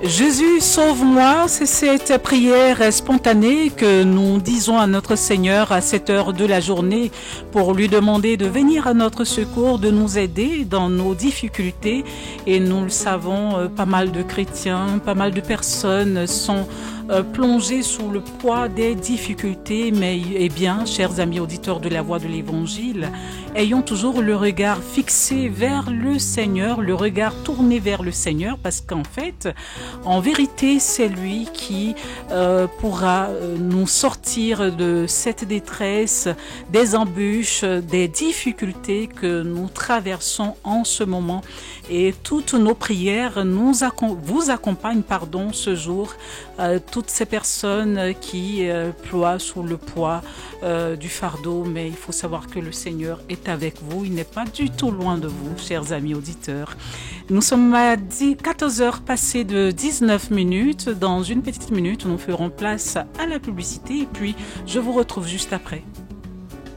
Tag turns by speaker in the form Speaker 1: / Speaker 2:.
Speaker 1: Jésus, sauve-moi, c'est cette prière spontanée que nous disons à notre Seigneur à cette heure de la journée pour lui demander de venir à notre secours, de nous aider dans nos difficultés. Et nous le savons, pas mal de chrétiens, pas mal de personnes sont plongés sous le poids des difficultés, mais eh bien, chers amis auditeurs de la Voix de l'Évangile, ayons toujours le regard fixé vers le Seigneur, le regard tourné vers le Seigneur, parce qu'en fait, en vérité, c'est lui qui pourra nous sortir de cette détresse, des embûches, des difficultés que nous traversons en ce moment. Et toutes nos prières vous accompagnent ce jour. Toutes ces personnes qui ploient sous le poids du fardeau, mais il faut savoir que le Seigneur est avec vous, il n'est pas du tout loin de vous, chers amis auditeurs. Nous sommes à 14 heures passées de 19 minutes. Dans une petite minute, nous ferons place à la publicité et puis je vous retrouve juste après.